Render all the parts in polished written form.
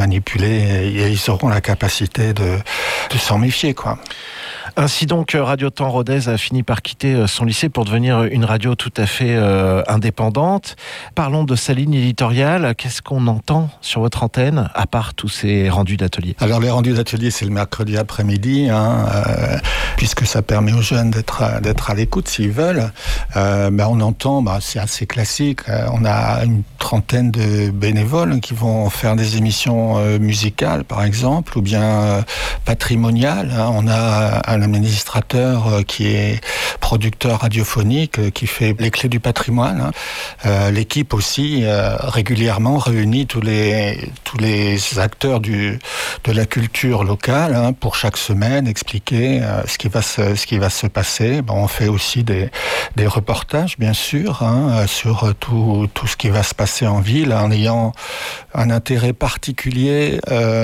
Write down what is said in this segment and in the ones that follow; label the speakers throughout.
Speaker 1: manipuler et ils auront la capacité de s'en méfier, quoi.
Speaker 2: Ainsi donc, Radio Temps Rodez a fini par quitter son lycée pour devenir une radio tout à fait indépendante. Parlons de sa ligne éditoriale. Qu'est-ce qu'on entend sur votre antenne, à part tous ces rendus d'atelier ?
Speaker 1: Alors les rendus d'atelier, c'est le mercredi après-midi, puisque ça permet aux jeunes d'être à l'écoute s'ils veulent. On entend, c'est assez classique, on a une trentaine de bénévoles qui vont faire des émissions musicales, par exemple, ou bien patrimoniales. On a un administrateur qui est producteur radiophonique, qui fait les clés du patrimoine. L'équipe aussi régulièrement réunit tous les acteurs de la culture locale pour chaque semaine expliquer ce qui va se passer. On fait aussi des reportages, bien sûr, sur tout ce qui va se passer en ville, en ayant un intérêt particulier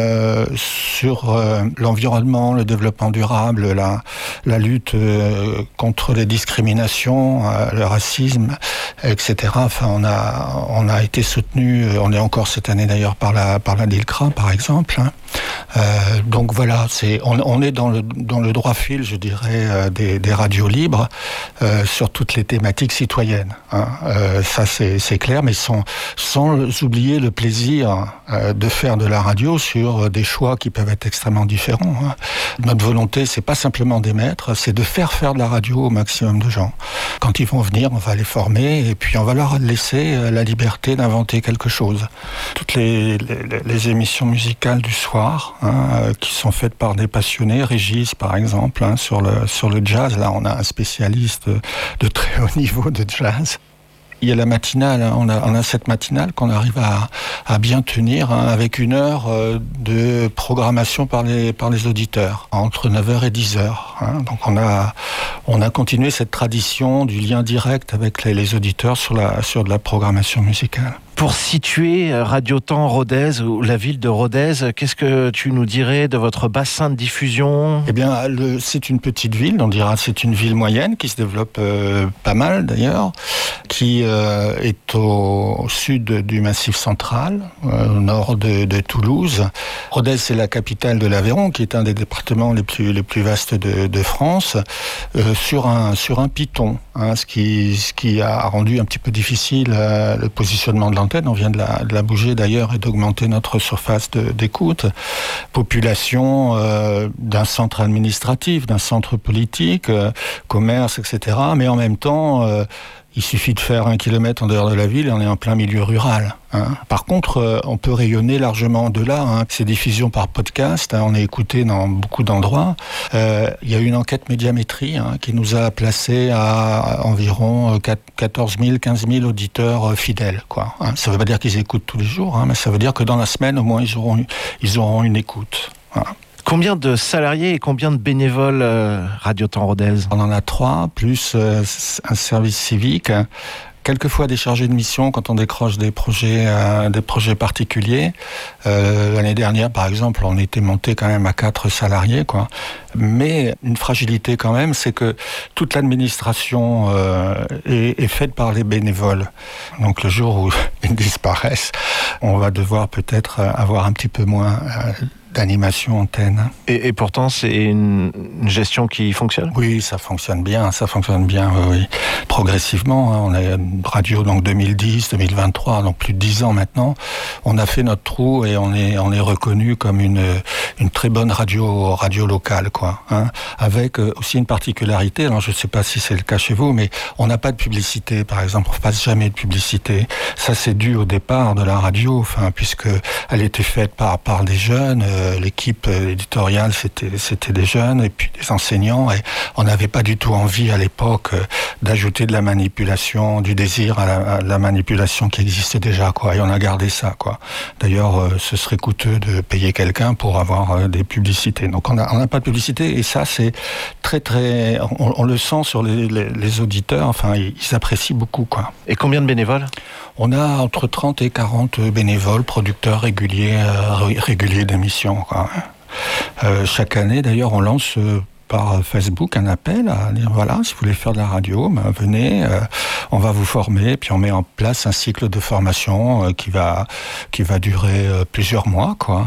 Speaker 1: sur l'environnement, le développement durable, la lutte contre les discriminations, le racisme, etc. Enfin, on a été soutenu, on est encore cette année d'ailleurs par la DILCRA, par exemple. Donc voilà, on est dans le droit fil, je dirais, des radios libres sur toutes les thématiques citoyennes. Ça c'est clair, mais sans oublier le plaisir de faire de la radio sur des choix qui peuvent être extrêmement différents. Notre volonté, c'est pas simplement d'émettre, c'est de faire de la radio au maximum de gens. Quand ils vont venir, on va les former et puis on va leur laisser la liberté d'inventer quelque chose. Toutes les émissions musicales du soir, qui sont faites par des passionnés, Régis par exemple, sur le jazz, là on a un spécialiste de très haut niveau de jazz. Il y a la matinale, on a cette matinale qu'on arrive à bien tenir, avec 1 heure de programmation par les auditeurs, entre 9h et 10h. Donc on a continué cette tradition du lien direct avec les auditeurs sur de la programmation musicale.
Speaker 2: Pour situer Radio Temps Rodez ou la ville de Rodez, qu'est-ce que tu nous dirais de votre bassin de diffusion ?
Speaker 1: Eh bien, c'est une petite ville, on dira c'est une ville moyenne qui se développe pas mal d'ailleurs, qui est au sud du Massif central, au nord de Toulouse. Rodez, c'est la capitale de l'Aveyron, qui est un des départements les plus vastes de France, sur un piton, ce qui a rendu un petit peu difficile le positionnement de l'antenne. On vient de la bouger d'ailleurs et d'augmenter notre surface d'écoute. Population d'un centre administratif, d'un centre politique, commerce, etc. Mais en même temps, il suffit de faire 1 kilomètre en dehors de la ville et on est en plein milieu rural. Par contre, on peut rayonner largement au-delà. Ces diffusions par podcast, on est écouté dans beaucoup d'endroits. Il y a eu une enquête médiamétrie qui nous a placé à environ 14 000, 15 000 auditeurs fidèles. Ça ne veut pas dire qu'ils écoutent tous les jours, mais ça veut dire que dans la semaine, au moins, ils auront une écoute.
Speaker 2: Combien de salariés et combien de bénévoles Radio Temps Rodez ?
Speaker 1: On en a 3, plus un service civique. Quelquefois des chargés de mission quand on décroche des projets particuliers. L'année dernière, par exemple, on était monté quand même à 4 salariés, Mais une fragilité quand même, c'est que toute l'administration est faite par les bénévoles. Donc le jour où ils disparaissent, on va devoir peut-être avoir un petit peu moins d'animation antenne.
Speaker 2: Et pourtant, c'est une gestion qui fonctionne ?
Speaker 1: Oui, ça fonctionne bien, oui. Progressivement, on a une radio donc 2010, 2023, donc plus de 10 ans maintenant. On a fait notre trou et on est reconnu comme une très bonne radio locale, avec aussi une particularité. Alors je ne sais pas si c'est le cas chez vous, mais on n'a pas de publicité, par exemple. On ne passe jamais de publicité. Ça, c'est dû au départ de la radio, puisque elle était faite par des jeunes. L'équipe éditoriale, c'était des jeunes et puis des enseignants, et on n'avait pas du tout envie à l'époque d'ajouter de la manipulation, du désir à la manipulation qui existait déjà, et on a gardé ça, D'ailleurs, ce serait coûteux de payer quelqu'un pour avoir des publicités. Donc on n'a pas de publicité, et ça c'est très très, on le sent sur les auditeurs. Ils apprécient beaucoup,
Speaker 2: Et combien de bénévoles ?
Speaker 1: On a entre 30 et 40 bénévoles, producteurs réguliers d'émissions. Chaque année, d'ailleurs, on lance par Facebook un appel à dire si vous voulez faire de la radio, venez, on va vous former, puis on met en place un cycle de formation qui va durer plusieurs mois,